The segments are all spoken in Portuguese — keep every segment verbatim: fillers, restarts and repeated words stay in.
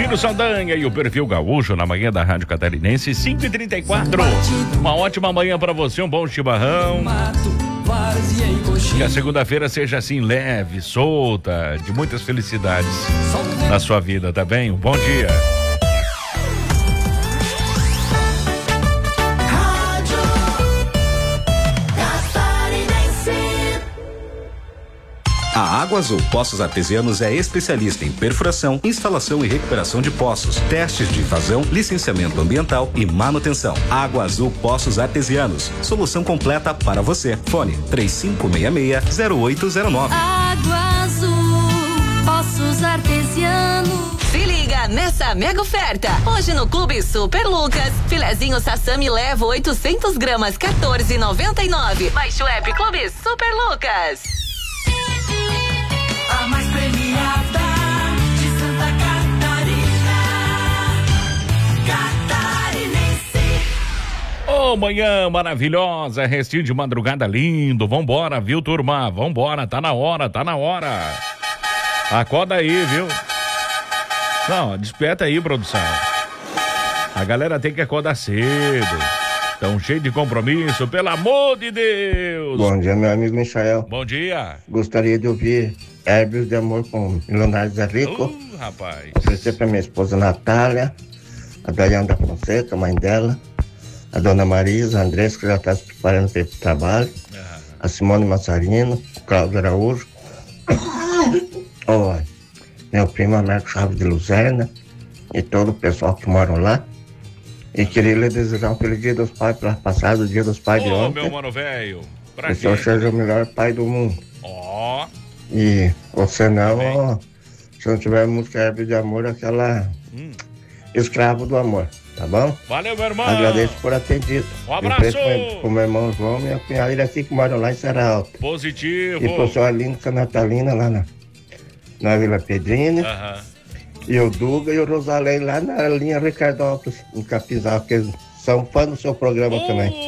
Nino Saldanha e o Perfil Gaúcho na manhã da Rádio Catarinense, cinco e trinta e quatro. Uma ótima manhã pra você, um bom chimarrão. Que a segunda-feira seja assim leve, solta, de muitas felicidades na sua vida, tá bem? Um bom dia. A Água Azul Poços Artesianos é especialista em perfuração, instalação e recuperação de poços, testes de vazão, licenciamento ambiental e manutenção. Água Azul Poços Artesianos, solução completa para você. Fone três cinco seis seis, zero oito zero nove. Água Azul Poços Artesianos. Se liga nessa mega oferta. Hoje no Clube Super Lucas, filezinho Sassami leva oitocentos gramas, quatorze e noventa e nove. Baixe o app Clube Super Lucas. A mais premiada de Santa Catarina, Catarinense. Ô, oh, manhã maravilhosa, restinho de madrugada lindo. Vambora, viu, turma? Vambora, tá na hora, tá na hora. Acorda aí, viu? Não, desperta aí, produção. A galera tem que acordar cedo. Tão cheio de compromisso, pelo amor de Deus. Bom dia, meu amigo Michael. Bom dia. Gostaria de ouvir Herbios de Amor com Leonardo Zé Rico. Uh, rapaz. Oferecer pra minha esposa Natália, a Dayana da Fonseca, a mãe dela, a dona Marisa, a Andressa, que já está se preparando para esse trabalho, ah. a Simone Massarino, o Cláudio Araújo, oh, meu primo Américo Chaves de Luzerna e todo o pessoal que moram lá. E queria lhe desejar um feliz dia dos pais para passar o dia dos pais oh, de ontem. Meu mano velho. Que o senhor seja o melhor pai do mundo. Ó. Oh. E você não, ó, se não tiver música Herbe de Amor, aquela hum. Escravo do Amor, tá bom? Valeu, meu irmão. Agradeço por atendido. Um abraço. Com meu irmão João e minha cunhada aqui que moram lá em Serra Alta. Positivo. E pro seu Aline com a Natalina lá na, na Vila Pedrina. Aham. Uh-huh. E o Duga e o Rosalém lá na linha Ricardópolis, em Capizal, que eles são fãs do seu programa uh, também.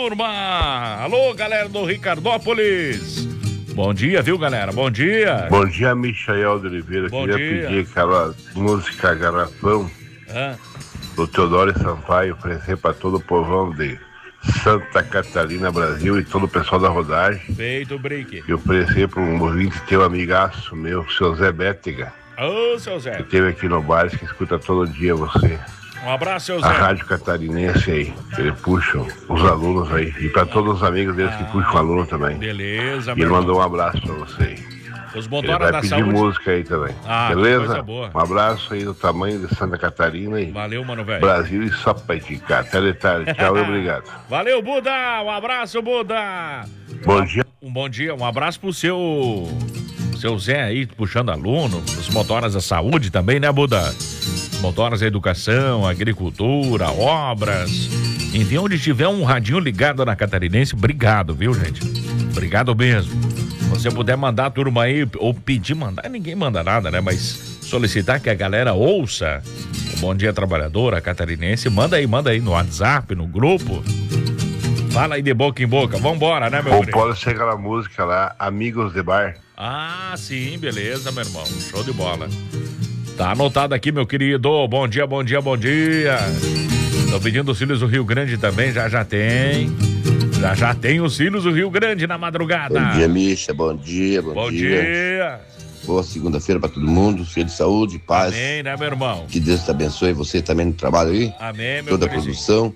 Turma! Alô, galera do Ricardópolis! Bom dia, viu, galera? Bom dia! Bom dia, Michael de Oliveira. Bom Queria dia. pedir aquela música Garrafão ah. do Teodoro Sampaio, oferecer para todo o povão de Santa Catarina, Brasil e todo o pessoal da rodagem. Feito, Brick. E oferecer para um ouvinte teu amigaço meu, seu Zé Bétega. Ô, oh, seu Zé. Que teve aqui no bar, que escuta todo dia você. Um abraço, seu Zé. A Rádio Catarinense aí, que ele puxa os alunos aí. E para todos os amigos deles ah, que puxam o aluno também. Beleza, E ele mandou um abraço para você aí. Os motoras da pedir saúde. música aí também. Ah, beleza? Coisa boa. Um abraço aí do tamanho de Santa Catarina e valeu, mano, velho. Brasil e só pra esticar. Até de tarde. Tchau e obrigado. Valeu, Buda. Um abraço, Buda. Bom dia. Um bom dia. Um abraço pro seu seu Zé aí, puxando aluno. Os motoras da saúde também, né, Buda? Motoras da educação, agricultura, obras. Enfim, onde tiver um radinho ligado na Catarinense, obrigado, viu, gente? Obrigado mesmo. Se você puder mandar a turma aí, ou pedir mandar, ninguém manda nada, né? Mas solicitar que a galera ouça o Bom Dia Trabalhadora Catarinense, manda aí, manda aí no WhatsApp, no grupo. Fala aí de boca em boca. Vambora, né, meu Ou querido? pode ser aquela música lá, Amigos de Bar. Ah, sim, beleza, meu irmão. Show de bola. Tá anotado aqui, meu querido. Bom dia, bom dia, bom dia. Tô pedindo os Cílios do Rio Grande também, já já tem. Já já tem os Cílios do Rio Grande na madrugada. Bom dia, Misha, bom dia, bom, bom dia. dia. Boa segunda-feira pra todo mundo, cheio de saúde, paz. Amém, né, meu irmão? Que Deus te abençoe, você também no trabalho aí. Amém, meu Toda a produção.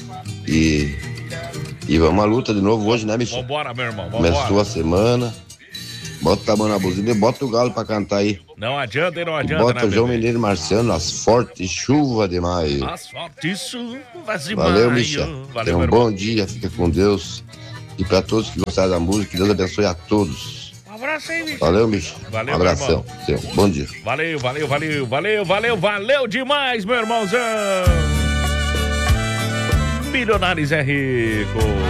E, e vamos à luta de novo hoje, né, Misha? Vambora, meu irmão, vambora. Começou a semana. Bota a mão na buzina e bota o galo pra cantar aí. Não adianta e não e adianta, bota né, João bebê? Mineiro e Marciano, as fortes chuvas de maio. As fortes chuvas de Valeu, maio. Misha. Valeu, Tenha um meu bom irmão. dia, fica com Deus. E pra todos que gostaram da música, que Deus abençoe a todos. Um abraço aí, Misha. Valeu, Misha. Valeu, um abração. Tenha um bom dia. Valeu, valeu, valeu, valeu, valeu, valeu demais, meu irmãozão. Milionários é rico.